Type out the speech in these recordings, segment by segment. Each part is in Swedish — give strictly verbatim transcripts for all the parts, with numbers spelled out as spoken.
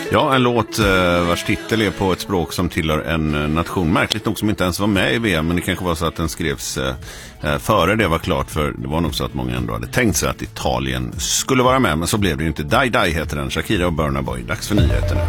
Ja, en låt eh, vars titel är på ett språk som tillhör en nation. Märkligt nog som inte ens var med i V M, men det kanske var så att den skrevs eh, före det var klart, för det var nog så att många ändå hade tänkt sig att Italien skulle vara med, men så blev det ju inte. Die Die heter den, Shakira och Burna Boy. Dags för nyheterna.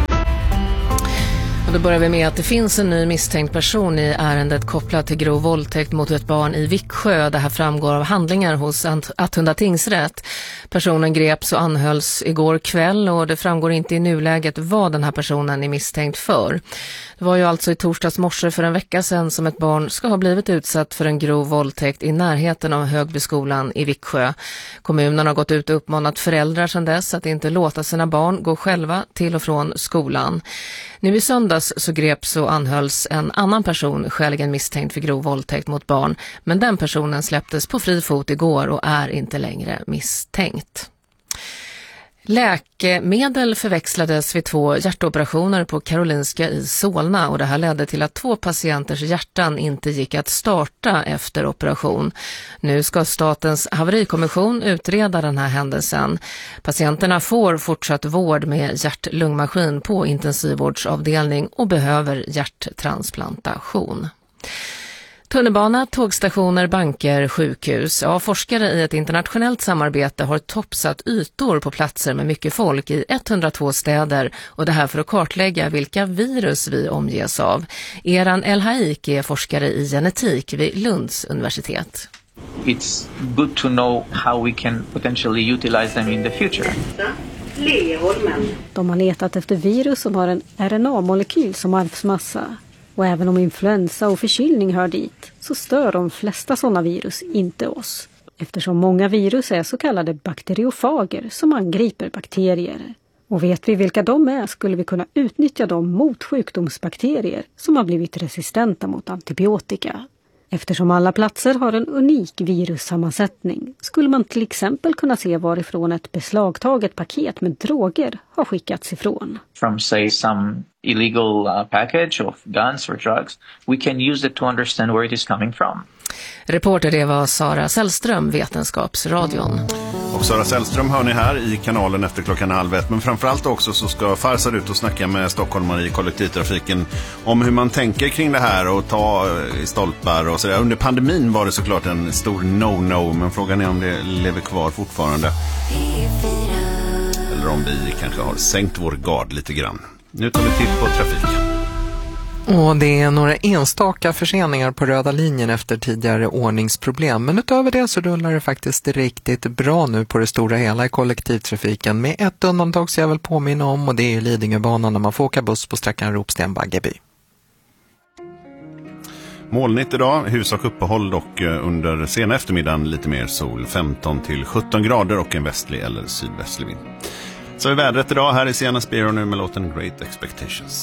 Och då börjar vi med att det finns en ny misstänkt person i ärendet kopplat till grov våldtäkt mot ett barn i Viksjö. Det här framgår av handlingar hos Attunda tingsrätt. Personen greps och anhölls igår kväll och det framgår inte i nuläget vad den här personen är misstänkt för. Det var ju alltså i torsdags morse för en vecka sedan som ett barn ska ha blivit utsatt för en grov våldtäkt i närheten av Högbyskolan i Viksjö. Kommunen har gått ut och uppmanat föräldrar sedan dess att inte låta sina barn gå själva till och från skolan. Nu i söndags så greps och anhölls en annan person skäligen misstänkt för grov våldtäkt mot barn, men den personen släpptes på fri fot igår och är inte längre misstänkt. Läkemedel förväxlades vid två hjärtoperationer på Karolinska i Solna och det här ledde till att två patienters hjärtan inte gick att starta efter operation. Nu ska Statens haverikommission utreda den här händelsen. Patienterna får fortsatt vård med hjärt-lungmaskin på intensivvårdsavdelning och behöver hjärttransplantation. Tunnelbana, tågstationer, banker, sjukhus. Ja, forskare i ett internationellt samarbete har toppsatt ytor på platser med mycket folk i etthundratvå städer och det här för att kartlägga vilka virus vi omges av. Eran El-Haik är forskare i genetik vid Lunds universitet. It's good to know how we can potentially utilize them in the future. De har letat efter virus som har en R N A-molekyl som arvsmassa. Och även om influensa och förkylning hör dit så stör de flesta sådana virus inte oss. Eftersom många virus är så kallade bakteriofager som angriper bakterier. Och vet vi vilka de är skulle vi kunna utnyttja dem mot sjukdomsbakterier som har blivit resistenta mot antibiotika. Eftersom alla platser har en unik virussammansättning skulle man till exempel kunna se varifrån ett beslagtaget paket med droger har skickats ifrån. From say some illegal uh, package of guns or drugs, we can use it to understand where it is coming from. Reporter det var Sara Sällström, Vetenskapsradion. Och Sara Sällström hör ni här i kanalen efter klockan halv ett. Men framförallt också så ska Farsad ut och snacka med stockholmare i kollektivtrafiken om hur man tänker kring det här och ta i stolpar och sådär. Under pandemin var det såklart en stor no-no, men frågan är om det lever kvar fortfarande. Eller om vi kanske har sänkt vår gard lite grann. Nu tar vi titt på trafiken. Och det är några enstaka förseningar på röda linjen efter tidigare ordningsproblem. Men utöver det så rullar det faktiskt riktigt bra nu på det stora hela i kollektivtrafiken. Med ett undantag så jag vill påminna om, och det är Lidingöbanan när man får åka buss på sträckan Ropsten-Baggeby. Molnigt idag, huvudsak uppehåll dock under sena eftermiddagen lite mer sol. femton till sjutton grader och en västlig eller sydvästlig vind. Så är vädret idag här i Sienna Spiro nu med låten Great Expectations.